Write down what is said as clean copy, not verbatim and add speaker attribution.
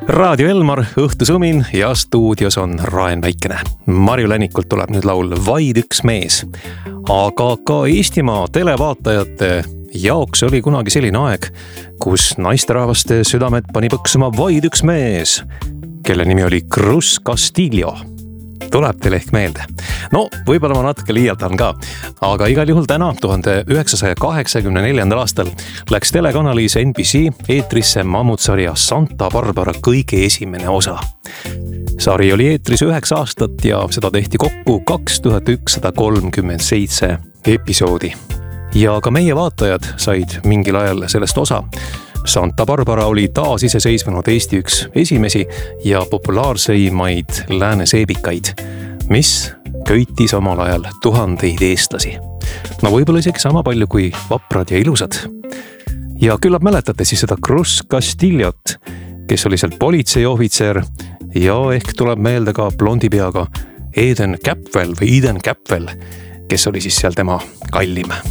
Speaker 1: Raadio Elmar, õhtusumin ja stuudios on Raen Väikene. Marju Länikult tuleb nüüd laul Vaid üks mees. Aga ka Eestimaa televaatajate jaoks oli kunagi selline aeg, kus naisterahvaste südamed pani põksuma vaid üks mees, kelle nimi oli Cruz Castillo. Tuleb teile ehk meelde. No, võib-olla ma natuke liialdan ka, aga igal juhul täna 1984. aastal läks telekanalis NBC eetrisse mammutsarja Santa Barbara kõige esimene osa. Sari oli eetris 9 aastat ja seda tehti kokku 2137 episoodi. Ja ka meie vaatajad said mingil ajal sellest osa. Santa Barbara oli taas iseseisvunud Eesti üks esimesi ja populaarseimaid lääne seebikaid, mis köitis omal ajal tuhandeid eestlasi. No võib-olla isegi sama palju kui vaprad ja ilusad. Ja küllap mäletate siis seda Cruz Castillot, kes oli seal politseiohvitser ja ehk tuleb meelde ka blondi peaga Eden Capwell, kes oli siis seal tema kallim.